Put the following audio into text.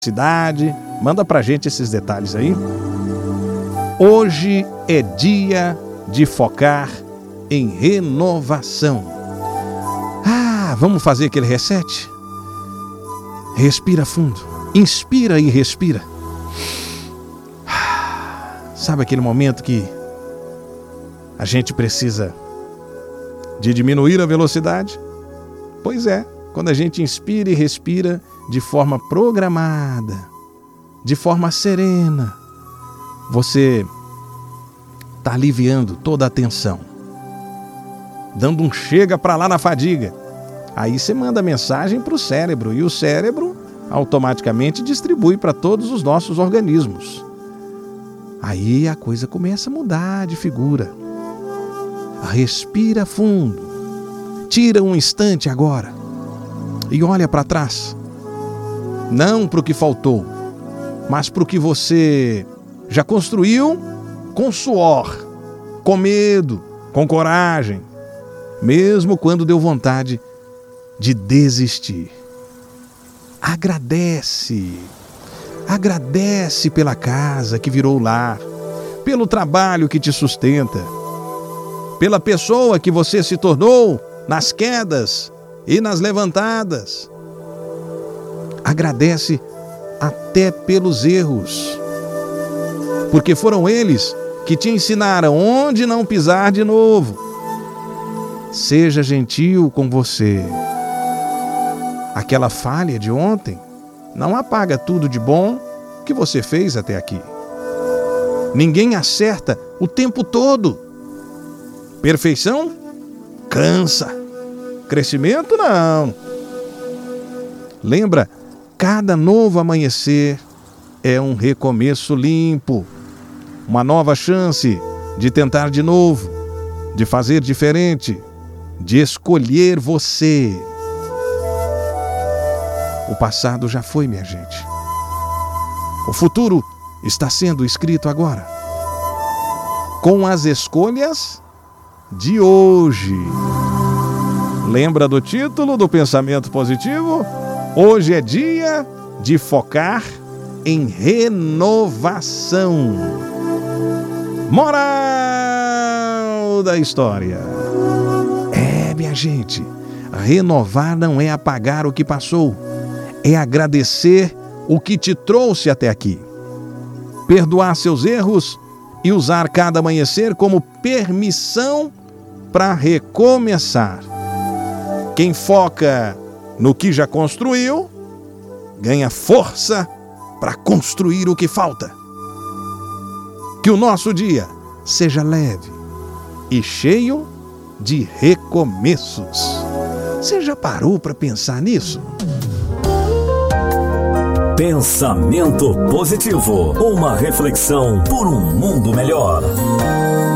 cidade. Manda pra gente esses detalhes aí. Hoje é dia de focar em renovação. Vamos fazer aquele reset? Respira fundo. Inspira e respira. Sabe aquele momento que a gente precisa de diminuir a velocidade? Pois é, quando a gente inspira e respira de forma programada, de forma serena, você está aliviando toda a tensão, dando um chega para lá na fadiga. Aí você manda mensagem para o cérebro e o cérebro automaticamente distribui para todos os nossos organismos. Aí a coisa começa a mudar de figura. Respira fundo. Tira um instante agora e olha para trás. Não para o que faltou, mas para o que você já construiu com suor, com medo, com coragem, mesmo quando deu vontade de desistir. Agradece. Agradece pela casa que virou lar, pelo trabalho que te sustenta, pela pessoa que você se tornou nas quedas e nas levantadas. Agradece até pelos erros, porque foram eles que te ensinaram onde não pisar de novo. Seja gentil com você. Aquela falha de ontem não apaga tudo de bom que você fez até aqui. Ninguém acerta o tempo todo. Perfeição? Cansa. Crescimento? Não. Lembra, cada novo amanhecer é um recomeço limpo. Uma nova chance de tentar de novo, de fazer diferente, de escolher você. O passado já foi, minha gente. O futuro está sendo escrito agora, com as escolhas de hoje. Lembra do título do pensamento positivo? Hoje é dia de focar em renovação. Moral da história. Minha gente, renovar não é apagar o que passou. É agradecer o que te trouxe até aqui. Perdoar seus erros e usar cada amanhecer como permissão para recomeçar. Quem foca no que já construiu, ganha força para construir o que falta. Que o nosso dia seja leve e cheio de recomeços. Você já parou para pensar nisso? Pensamento positivo, uma reflexão por um mundo melhor.